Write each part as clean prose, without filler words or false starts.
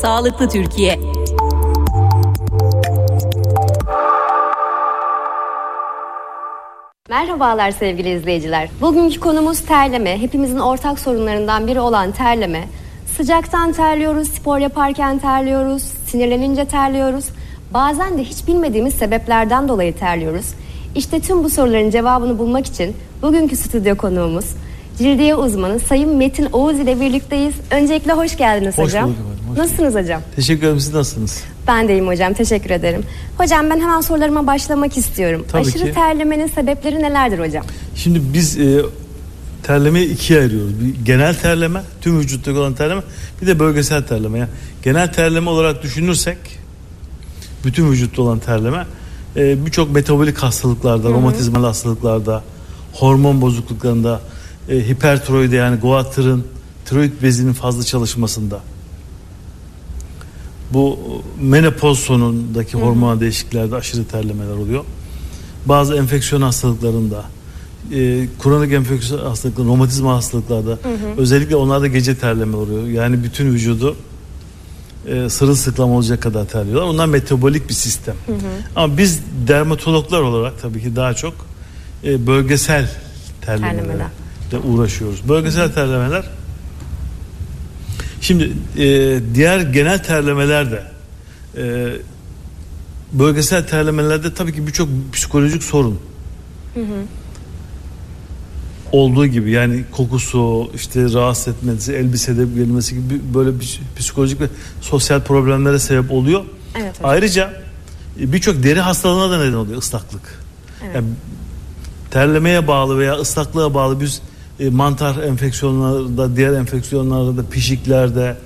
Sağlıklı Türkiye. Merhabalar sevgili izleyiciler. Bugünkü konumuz terleme. Hepimizin ortak sorunlarından biri olan terleme. Sıcaktan terliyoruz, spor yaparken terliyoruz, sinirlenince terliyoruz. Bazen de hiç bilmediğimiz sebeplerden dolayı terliyoruz. İşte tüm bu soruların cevabını bulmak için bugünkü stüdyo konuğumuz cildiye uzmanı Sayın Metin Oğuz ile birlikteyiz. Öncelikle hoş geldiniz hocam. Hoş bulduk. Nasılsınız hocam? Teşekkür ederim. Siz nasılsınız? Ben de iyiyim hocam. Teşekkür ederim. Hocam ben hemen sorularıma başlamak istiyorum. Tabii Aşırı ki. terlemenin sebepleri nelerdir hocam? Şimdi biz terlemeyi ikiye ayırıyoruz. Bir genel terleme, tüm vücuttaki olan terleme, bir de bölgesel terleme. Yani genel terleme olarak düşünürsek, bütün vücutta olan terleme, birçok metabolik hastalıklarda, romatizmal hastalıklarda, hormon bozukluklarında, hipertiroide yani goitrın, tiroid bezinin fazla çalışmasında, bu menopoz sonundaki hormonal değişikliklerde aşırı terlemeler oluyor. Bazı enfeksiyon hastalıklarında, kronik enfeksiyon hastalıkları, romatizma hastalıklarda, özellikle onlarda gece terleme oluyor. Yani bütün vücudu sırılsıklam olacak kadar terliyorlar. Onlar metabolik bir sistem. Ama biz dermatologlar olarak tabii ki daha çok bölgesel terlemelerle uğraşıyoruz. Bölgesel terlemeler, şimdi diğer genel terlemeler de bölgesel terlemelerde tabii ki birçok psikolojik sorun olduğu gibi, yani kokusu, işte rahatsız etmesi, elbisede gelmesi gibi böyle bir psikolojik ve sosyal problemlere sebep oluyor. Evet hocam. Ayrıca birçok deri hastalığına da neden oluyor ıslaklık. Evet. Yani terlemeye bağlı veya ıslaklığa bağlı biz mantar enfeksiyonlarda, diğer enfeksiyonlarda da, pişiklerde,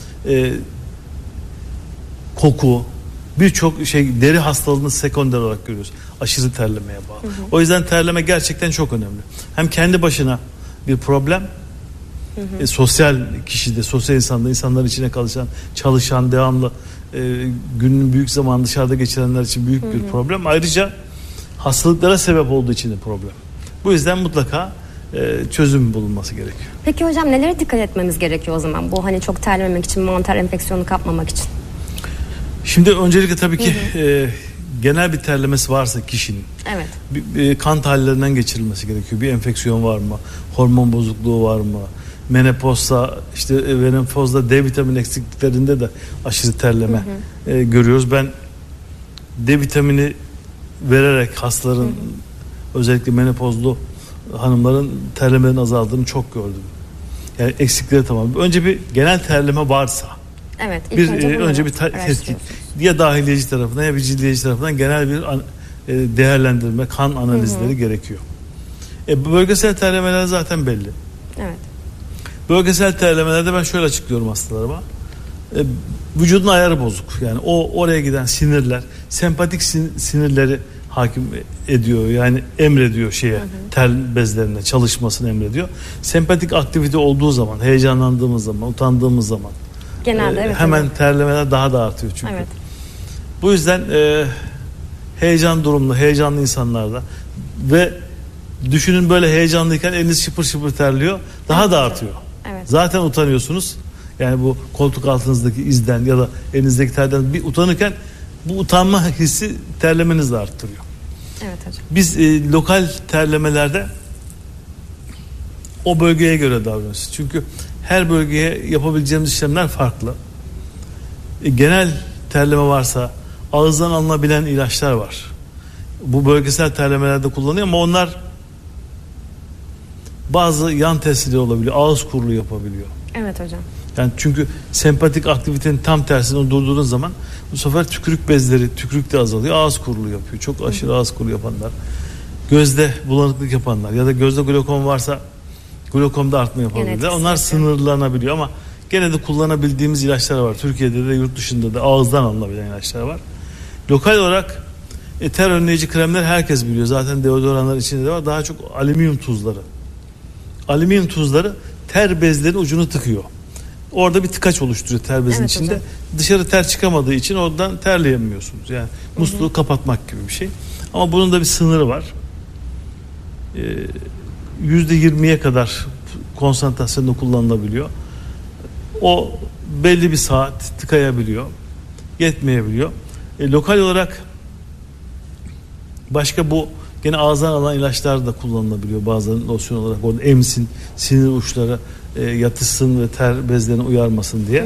koku, birçok şey, deri hastalığını sekonder olarak görüyoruz. Aşırı terlemeye bağlı. O yüzden terleme gerçekten çok önemli. Hem kendi başına bir problem, sosyal kişide, sosyal insanda, insanların içine çalışan, devamlı günün büyük zamanını dışarıda geçirenler için büyük bir problem. Ayrıca hastalıklara sebep olduğu için de problem. Bu yüzden mutlaka çözüm bulunması gerekiyor. Peki hocam nelere dikkat etmemiz gerekiyor o zaman? Bu hani çok terlememek için, mantar enfeksiyonu kapmamak için. Şimdi öncelikle tabii ki genel bir terlemesi varsa kişinin, kan tahlillerinden geçirilmesi gerekiyor. Bir enfeksiyon var mı? Hormon bozukluğu var mı? Menopozsa, işte menopozda D vitamini eksikliklerinde de aşırı terleme görüyoruz. Ben D vitamini vererek hastaların, özellikle menopozlu hanımların terlemelerin azaldığını çok gördüm. Yani eksikleri tamam. Önce bir genel terleme varsa, önce bir tespit, ya dahiliyeci tarafından ya bir cildiyeci tarafından genel bir değerlendirme, kan analizleri gerekiyor. Bölgesel terlemeler zaten belli. Evet. Bölgesel terlemelerde ben şöyle açıklıyorum hastalarıma. Vücudun ayarı bozuk. Yani oraya giden sinirler, sempatik sinirleri hakim ediyor. Yani emrediyor tel bezlerine çalışmasını emrediyor. Sempatik aktivite olduğu zaman, heyecanlandığımız zaman, utandığımız zaman genelde hemen terlemeler daha da artıyor çünkü. Evet. Bu yüzden heyecanlı insanlarda ve düşünün, böyle heyecanlıyken eliniz şıpır şıpır terliyor, daha da artıyor. Evet. Zaten utanıyorsunuz. Yani bu koltuk altınızdaki izden ya da elinizdeki terden bir utanırken, bu utanma hissi terlemenizi de arttırıyor. Evet hocam. Biz lokal terlemelerde o bölgeye göre davranıyoruz. Çünkü her bölgeye yapabileceğimiz işlemler farklı. Genel terleme varsa ağızdan alınabilen ilaçlar var. Bu bölgesel terlemelerde kullanılıyor ama onlar bazı yan tesiri olabiliyor. Ağız kuruluğu yapabiliyor. Evet hocam. Yani çünkü sempatik aktivitenin tam tersini durdurduğun zaman bu sefer tükürük bezleri, tükürük de azalıyor. Ağız kuruluğu yapıyor. Çok aşırı ağız kuruluğu yapanlar. Gözde bulanıklık yapanlar ya da gözde glokom varsa glokomda artma yapabilir. Onlar sınırlanabiliyor ama gene de kullanabildiğimiz ilaçlar var. Türkiye'de de yurt dışında da ağızdan alınabilen ilaçlar var. Lokal olarak ter önleyici kremler herkes biliyor. Zaten deodoranlar içinde de var. Daha çok alüminyum tuzları. Alüminyum tuzları ter bezlerinin ucunu tıkıyor. Orada bir tıkaç oluşturuyor ter bezinin içinde. Hocam. Dışarı ter çıkamadığı için oradan terleyemiyorsunuz. Yani musluğu kapatmak gibi bir şey. Ama bunun da bir sınırı var. %20'ye kadar konsantrasyonda kullanılabiliyor. O belli bir saat tıkayabiliyor, yetmeyebiliyor. Lokal olarak başka bu gene ağızdan alan ilaçlar da kullanılabiliyor bazen losyon olarak. Orada emsin, sinir uçları yatışsın ve ter bezlerini uyarmasın diye.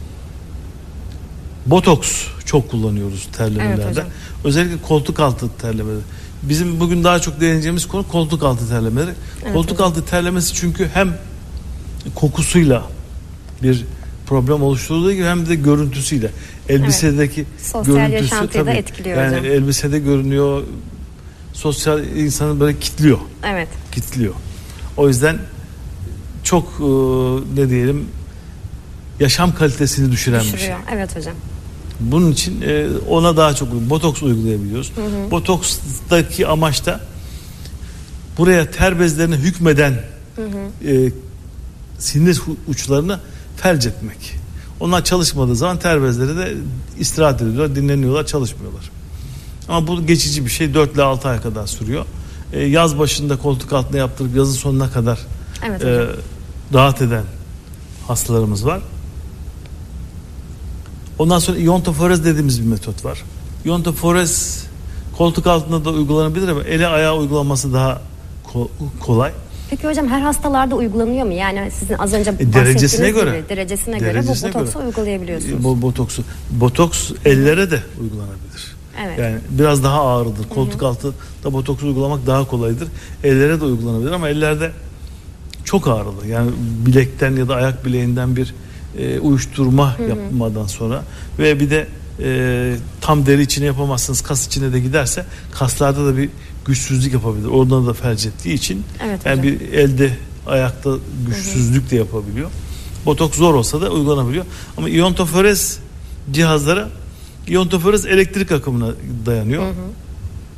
Botoks çok kullanıyoruz terlemelerde. Evet, özellikle koltuk altı terlemeleri. Bizim bugün daha çok değineceğimiz konu koltuk altı terlemeleri. Evet, koltuk altı terlemesi çünkü hem kokusuyla bir problem oluşturduğu gibi hem de görüntüsüyle. Elbisedeki sosyal görüntüsü yaşantıyı da tabii, etkiliyor yani hocam. elbisede görünüyor. Sosyal insanı böyle kilitliyor. Evet. Kilitliyor. O yüzden çok ne diyelim yaşam kalitesini düşüren bir şey. Evet hocam. Bunun için ona daha çok botoks uygulayabiliyoruz. Botokstaki amaç da buraya ter bezlerine hükmeden sinir uçlarını felç etmek. Onlar çalışmadığı zaman ter bezleri de istirahat ediyorlar, dinleniyorlar, çalışmıyorlar. Ama bu geçici bir şey. 4 ile 6 ay kadar sürüyor. Yaz başında koltuk altına yaptırıp yazın sonuna kadar rahat eden hastalarımız var. Ondan sonra iyontoforez dediğimiz bir metot var. İyontoforez koltuk altında da uygulanabilir ama ele ayağa uygulaması daha kolay. Peki hocam her hastalarda uygulanıyor mu? Yani sizin az önce bahsettiğiniz derecesine göre. gibi derecesine göre bu botoksu uygulayabiliyorsunuz. Botoks ellere de uygulanabilir. Evet. Yani biraz daha ağırdır. Koltuk altı da botoks uygulamak daha kolaydır. Ellere de uygulanabilir ama ellerde çok ağrılı. Yani bilekten ya da ayak bileğinden bir uyuşturma yapmadan sonra ve bir de tam deri içine yapamazsınız, kas içine de giderse kaslarda da bir güçsüzlük yapabilir. Oradan da felç ettiği için yani bir elde ayakta güçsüzlük de yapabiliyor. Botoks zor olsa da uygulanabiliyor. Ama iyontoforez cihazlara iyontoforez elektrik akımına dayanıyor.